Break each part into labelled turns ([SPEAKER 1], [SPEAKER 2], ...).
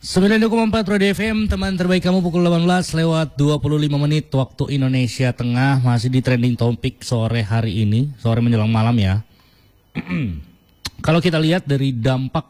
[SPEAKER 1] 92,4 Radio FM, teman terbaik kamu pukul 18 lewat 25 menit waktu Indonesia Tengah. Masih di trending topik sore hari ini, sore menjelang malam ya. Kalau kita lihat dari dampak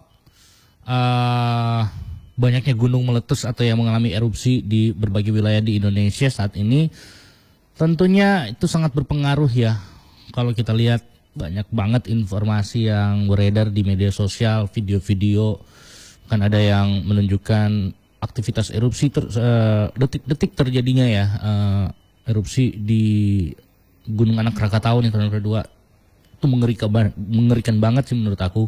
[SPEAKER 1] banyaknya gunung meletus atau yang mengalami erupsi di berbagai wilayah di Indonesia saat ini, tentunya itu sangat berpengaruh ya. Kalau kita lihat banyak banget informasi yang beredar di media sosial, video-video, kan ada yang menunjukkan aktivitas erupsi detik-detik terjadinya ya, erupsi di Gunung Anak Krakatau nih tahun 2022 itu mengerikan banget sih menurut aku.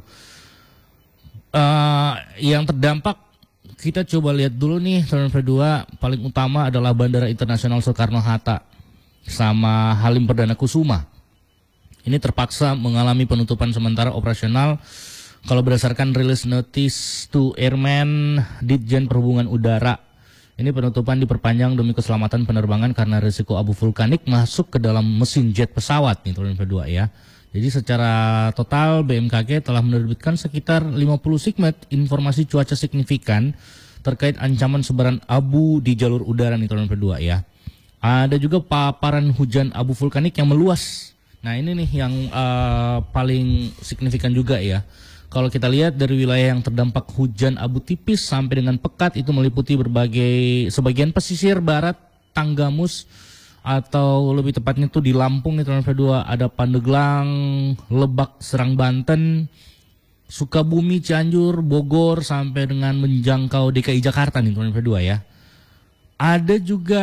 [SPEAKER 1] Yang terdampak kita coba lihat dulu nih tahun 2022 paling utama adalah Bandara Internasional Soekarno-Hatta sama Halim Perdana Kusuma. Ini terpaksa mengalami penutupan sementara operasional. Kalau berdasarkan rilis notice to airmen Ditjen Perhubungan Udara, ini penutupan diperpanjang demi keselamatan penerbangan karena risiko abu vulkanik masuk ke dalam mesin jet pesawat nih tahun 2022 ya. Jadi secara total BMKG telah menerbitkan sekitar 50 segmen informasi cuaca signifikan terkait ancaman sebaran abu di jalur udara nih tahun 2022 ya. Ada juga paparan hujan abu vulkanik yang meluas. Nah ini nih yang paling signifikan juga ya. Kalau kita lihat dari wilayah yang terdampak hujan abu tipis sampai dengan pekat itu meliputi sebagian pesisir barat, Tanggamus, atau lebih tepatnya itu di Lampung nih tahun 2022, ada Pandeglang, Lebak, Serang Banten, Sukabumi, Cianjur, Bogor sampai dengan menjangkau DKI Jakarta nih tahun 2022 ya. Ada juga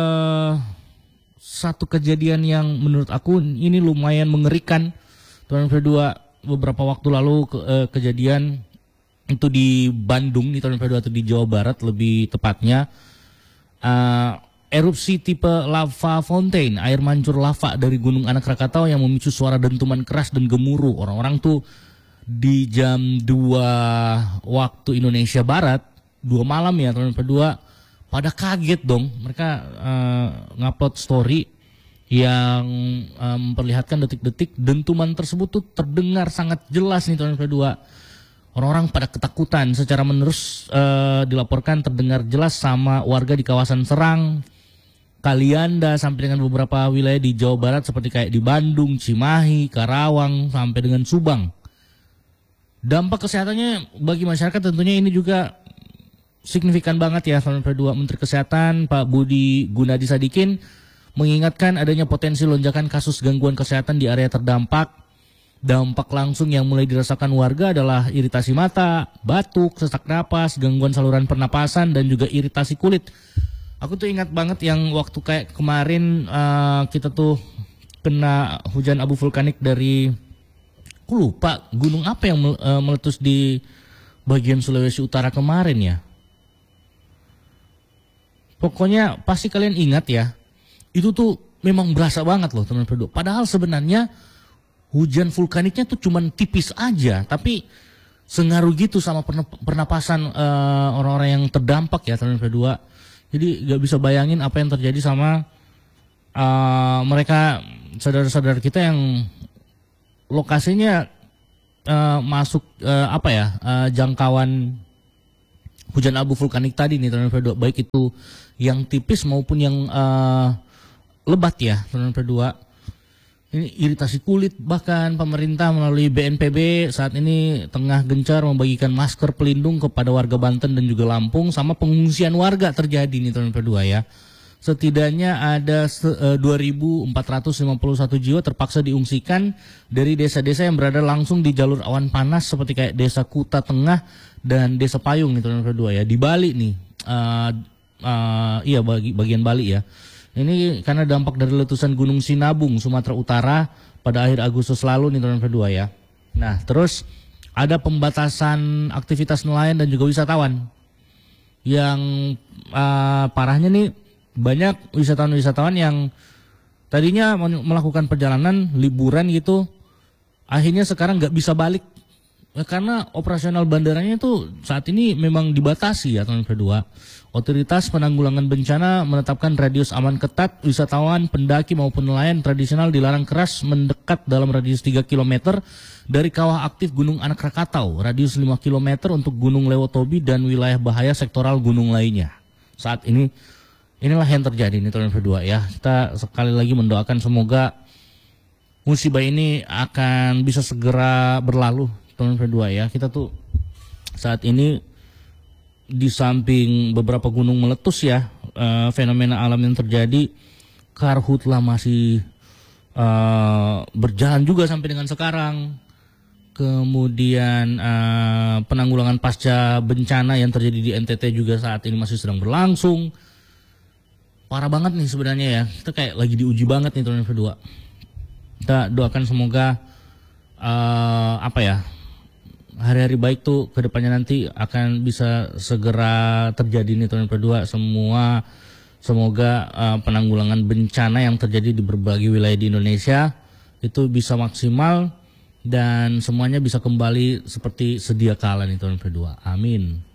[SPEAKER 1] satu kejadian yang menurut aku ini lumayan mengerikan tahun 2022. Beberapa waktu lalu kejadian itu di Bandung di tahun 2022 atau di Jawa Barat lebih tepatnya, erupsi tipe lava fountain, air mancur lava dari Gunung Anak Krakatau yang memicu suara dentuman keras dan gemuruh. Orang-orang tuh di jam 2 waktu Indonesia Barat, 2 malam ya tahun 2022, pada kaget dong. Mereka ngupload story yang memperlihatkan detik-detik dentuman tersebut tuh terdengar sangat jelas nih tahun 2022. Orang-orang pada ketakutan, secara menerus dilaporkan terdengar jelas sama warga di kawasan Serang, Kalianda sampai dengan beberapa wilayah di Jawa Barat seperti kayak di Bandung, Cimahi, Karawang sampai dengan Subang. Dampak kesehatannya bagi masyarakat tentunya ini juga signifikan banget ya tahun 2022. Menteri Kesehatan Pak Budi Gunadi Sadikin mengingatkan adanya potensi lonjakan kasus gangguan kesehatan di area terdampak. Dampak langsung yang mulai dirasakan warga adalah iritasi mata, batuk, sesak napas, gangguan saluran pernapasan, dan juga iritasi kulit. Aku tuh ingat banget yang waktu kayak kemarin kita tuh kena hujan abu vulkanik dari, aku lupa gunung apa yang meletus di bagian Sulawesi Utara kemarin ya. Pokoknya pasti kalian ingat ya. Itu tuh memang berasa banget loh teman-teman. Padahal sebenarnya hujan vulkaniknya tuh cuman tipis aja, tapi sengaruh gitu sama pernapasan orang-orang yang terdampak ya teman-teman. Jadi gak bisa bayangin apa yang terjadi sama mereka, saudara-saudara kita yang lokasinya masuk jangkauan hujan abu vulkanik tadi nih teman-teman. Baik itu yang tipis maupun yang lebat ya tahun 2022. Ini iritasi kulit, bahkan pemerintah melalui BNPB saat ini tengah gencar membagikan masker pelindung kepada warga Banten dan juga Lampung, sama pengungsian warga terjadi nih tahun 2022 ya. Setidaknya ada 2.451 jiwa terpaksa diungsikan dari desa-desa yang berada langsung di jalur awan panas seperti kayak Desa Kuta Tengah dan Desa Payung nih tahun 2022 ya. Di Bali nih, bagian Bali ya. Ini karena dampak dari letusan Gunung Sinabung, Sumatera Utara pada akhir Agustus lalu nih tahun 2022 ya. Nah terus ada pembatasan aktivitas nelayan dan juga wisatawan. Yang parahnya nih, banyak wisatawan-wisatawan yang tadinya melakukan perjalanan liburan gitu, akhirnya sekarang nggak bisa balik Karena operasional bandaranya itu saat ini memang dibatasi ya teman kedua. Otoritas Penanggulangan Bencana menetapkan radius aman ketat, wisatawan, pendaki maupun nelayan tradisional dilarang keras mendekat dalam radius 3 km dari kawah aktif Gunung Anak Rakatau, radius 5 km untuk Gunung Lewotobi dan wilayah bahaya sektoral gunung lainnya. Saat ini inilah yang terjadi nih teman kedua ya. Kita sekali lagi mendoakan semoga musibah ini akan bisa segera berlalu teman kedua ya. Kita tuh saat ini di samping beberapa gunung meletus ya, fenomena alam yang terjadi, karhutlah masih berjalan juga sampai dengan sekarang. Kemudian penanggulangan pasca bencana yang terjadi di NTT juga saat ini masih sedang berlangsung. Parah banget nih sebenarnya ya, kita kayak lagi diuji banget nih tahun kedua. Kita doakan semoga hari-hari baik tuh kedepannya nanti akan bisa segera terjadi nih tahun kedua. Semoga penanggulangan bencana yang terjadi di berbagai wilayah di Indonesia itu bisa maksimal dan semuanya bisa kembali seperti sedia kala nih tahun kedua. Amin.